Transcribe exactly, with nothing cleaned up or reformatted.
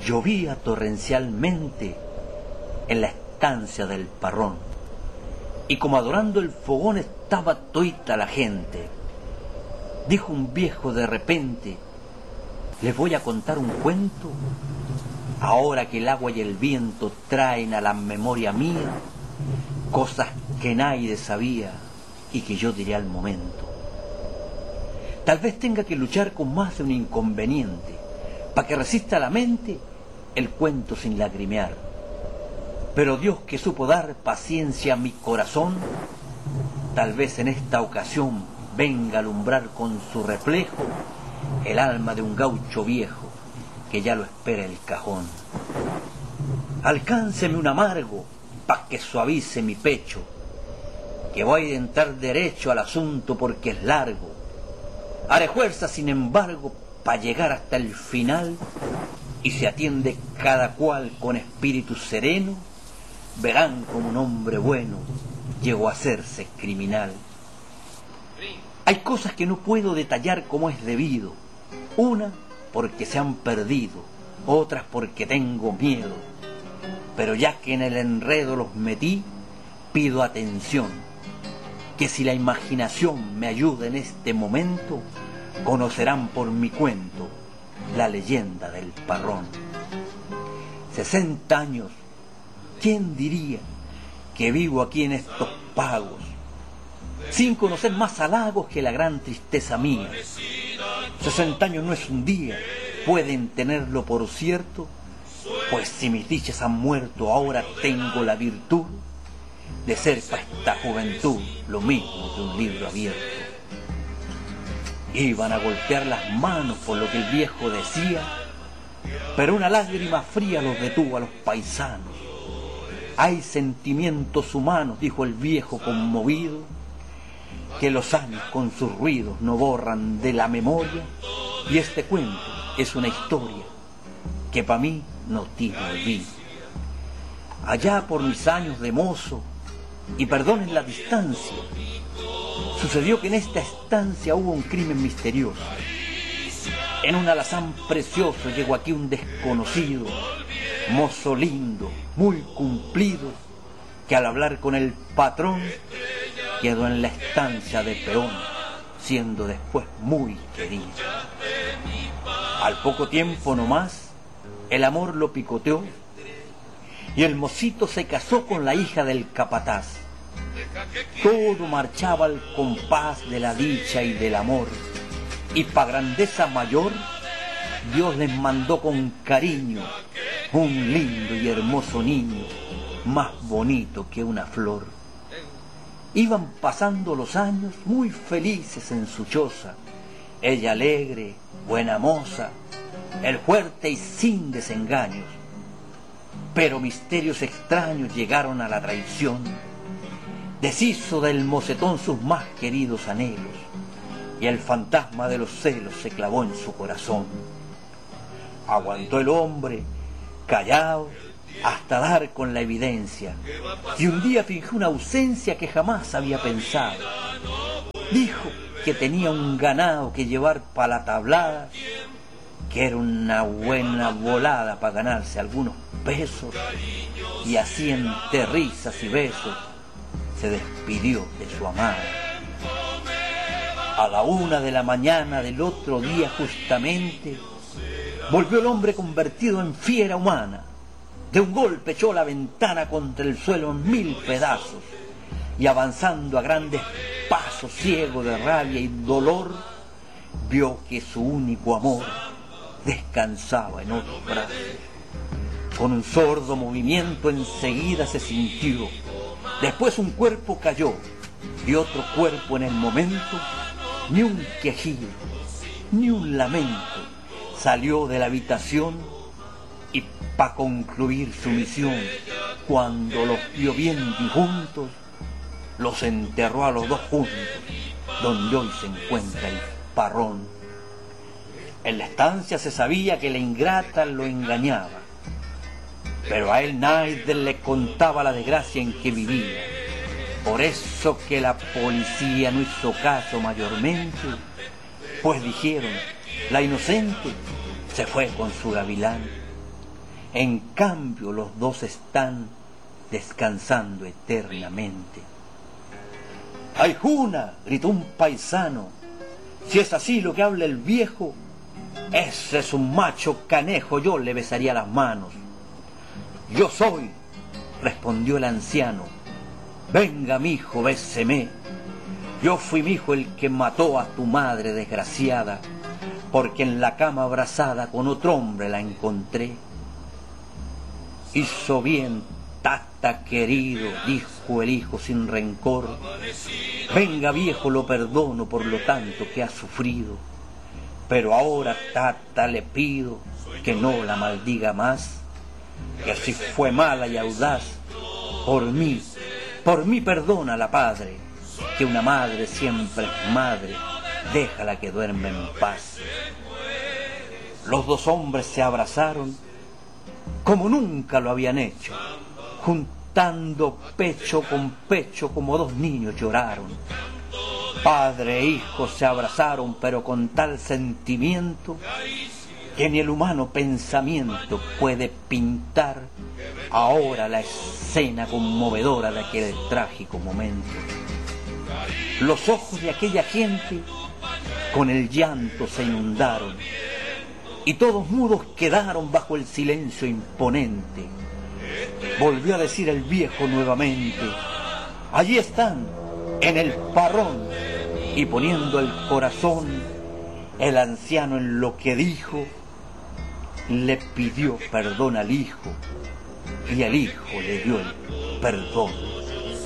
Llovía torrencialmente en la estancia del Parrón, y como adorando el fogón estaba toita la gente. Dijo un viejo de repente: les voy a contar un cuento, ahora que el agua y el viento traen a la memoria mía cosas que nadie sabía y que yo diré al momento. Tal vez tenga que luchar con más de un inconveniente para que resista la mente el cuento sin lagrimear. Pero Dios, que supo dar paciencia a mi corazón, tal vez en esta ocasión venga a alumbrar con su reflejo el alma de un gaucho viejo que ya lo espera el cajón. Alcánceme un amargo pa' que suavice mi pecho, que voy a entrar derecho al asunto porque es largo. Haré fuerza, sin embargo, pa' llegar hasta el final, y si atiende cada cual con espíritu sereno, verán como un hombre bueno llegó a hacerse criminal. Hay cosas que no puedo detallar como es debido, una porque se han perdido, otras porque tengo miedo, pero ya que en el enredo los metí, pido atención, que si la imaginación me ayuda en este momento, conocerán por mi cuento la leyenda del Parrón. Sesenta años, ¿quién diría que vivo aquí en estos pagos, sin conocer más halagos que la gran tristeza mía? Sesenta años no es un día, pueden tenerlo por cierto, pues si mis dichas han muerto, ahora tengo la virtud de ser para esta juventud lo mismo que un libro abierto. Iban a golpear las manos por lo que el viejo decía, pero una lágrima fría los detuvo a los paisanos. Hay sentimientos humanos, dijo el viejo conmovido, que los años con sus ruidos no borran de la memoria, y este cuento es una historia que para mí no tiene olvido. Allá por mis años de mozo, y perdonen la distancia, sucedió que en esta estancia hubo un crimen misterioso. En un alazán precioso llegó aquí un desconocido, mozo lindo, muy cumplido, que al hablar con el patrón quedó en la estancia de peón, siendo después muy querido. Al poco tiempo nomás, el amor lo picoteó y el mocito se casó con la hija del capataz. Todo marchaba al compás de la dicha y del amor, y pa' grandeza mayor Dios les mandó con cariño un lindo y hermoso niño, más bonito que una flor. Iban pasando los años muy felices en su choza, ella alegre, buena moza, él fuerte y sin desengaños. Pero misterios extraños llegaron a la traición, deshizo del mocetón sus más queridos anhelos, y el fantasma de los celos se clavó en su corazón. Aguantó el hombre, callado, hasta dar con la evidencia, y un día fingió una ausencia que jamás había pensado. Dijo que tenía un ganado que llevar pa' la tablada, que era una buena volada para ganarse algunos pesos, y así entre risas y besos se despidió de su amada. A la una de la mañana del otro día justamente, volvió el hombre convertido en fiera humana. De un golpe echó la ventana contra el suelo en mil pedazos, y avanzando a grandes pasos, ciego de rabia y dolor, vio que su único amor descansaba en otros brazos. Con un sordo movimiento enseguida se sintió, después un cuerpo cayó, y otro cuerpo en el momento, ni un quejido, ni un lamento, salió de la habitación, y pa' concluir su misión, cuando los vio bien difuntos, los enterró a los dos juntos, donde hoy se encuentra el Parrón. En la estancia se sabía que la ingrata lo engañaba, pero a él nadie le contaba la desgracia en que vivía. Por eso que la policía no hizo caso mayormente, pues dijeron, la inocente se fue con su gavilán. En cambio, los dos están descansando eternamente. ¡Ay, Juna!, gritó un paisano. Si es así lo que habla el viejo, ese es un macho canejo, yo le besaría las manos. Yo soy, respondió el anciano. Venga, mijo, béseme. Yo fui, mijo, el que mató a tu madre desgraciada, porque en la cama abrazada con otro hombre la encontré. Hizo bien, tata querido, dijo el hijo sin rencor. Venga, viejo, lo perdono por lo tanto que ha sufrido, pero ahora, tata, le pido que no la maldiga más, que si fue mala y audaz, por mí, por mí perdónala, padre, que una madre siempre es madre, déjala que duerme en paz. Los dos hombres se abrazaron como nunca lo habían hecho, juntando pecho con pecho como dos niños lloraron. Padre e hijo se abrazaron, pero con tal sentimiento que ni el humano pensamiento puede pintar ahora la escena conmovedora de aquel trágico momento. Los ojos de aquella gente con el llanto se inundaron y todos mudos quedaron bajo el silencio imponente. Volvió a decir el viejo nuevamente: allí están, en el parrón, y poniendo el corazón, el anciano en lo que dijo, le pidió perdón al hijo, y el hijo le dio el perdón.